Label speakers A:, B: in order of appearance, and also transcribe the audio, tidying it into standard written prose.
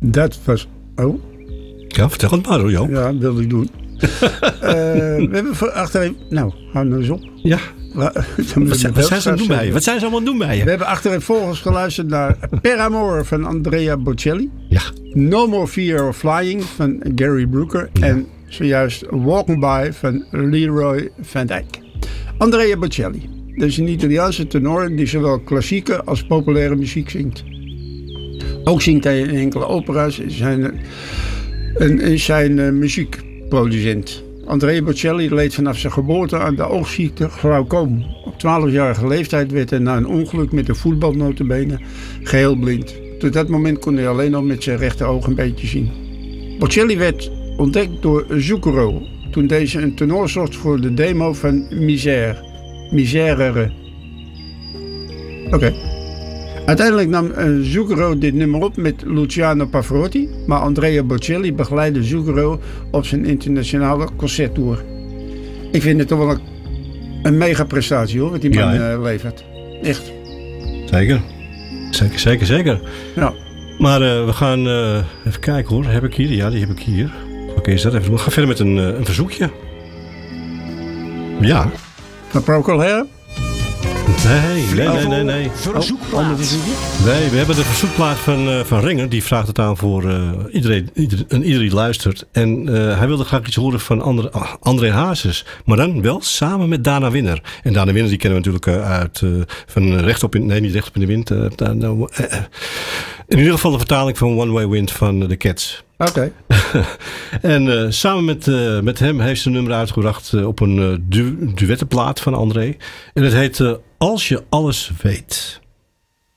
A: Dat was... Oh.
B: Ja, vertel het maar hoor, Joop.
A: Ja, dat wilde ik doen. We hebben achterin... Nou, hou nou eens op.
B: Ja. Wat zijn ze aan het doen bij je? Wat zijn ze allemaal aan het doen bij je?
A: We hebben achterin volgens geluisterd naar Per Amore van Andrea Bocelli.
B: Ja.
A: No More Fear of Flying van Gary Brooker. Ja. En zojuist Walking By van Leroy Van Dijk. Andrea Bocelli. Dat is een Italiaanse tenor die zowel klassieke als populaire muziek zingt. Ook zingt hij in enkele opera's. Is zijn muziekproducent. Andrea Bocelli leed vanaf zijn geboorte aan de oogziekte glaucoom. Op 12-jarige leeftijd werd hij na een ongeluk met een voetbal nota bene geheel blind. Tot dat moment kon hij alleen nog met zijn rechteroog een beetje zien. Bocelli werd ontdekt door Zucchero toen deze een tenor zocht voor de demo van Miserere. Oké. Uiteindelijk nam Zucchero dit nummer op met Luciano Pavarotti, maar Andrea Bocelli begeleidde Zucchero op zijn internationale concerttour. Ik vind het toch wel een mega prestatie hoor, wat die man levert. Echt.
B: Zeker.
A: Ja.
B: Maar we gaan even kijken hoor, heb ik hier? Ja, die heb ik hier. Oké, is dat even doen. We gaan verder met een verzoekje. Ja.
A: Van Procol
B: Nee.
C: Verzoekplaat.
B: Nee, we hebben de verzoekplaat van Renger. Die vraagt het aan voor iedereen die luistert. En hij wilde graag iets horen van André Hazes. Maar dan wel samen met Dana Winner. En Dana Winner die kennen we natuurlijk uit van Rechtop in... Nee, niet Rechtop in de Wind. In ieder geval de vertaling van One Way Wind van The Cats.
A: Oké.
B: En samen met hem heeft ze een nummer uitgebracht op een duettenplaat van André. En het heet Als je alles weet.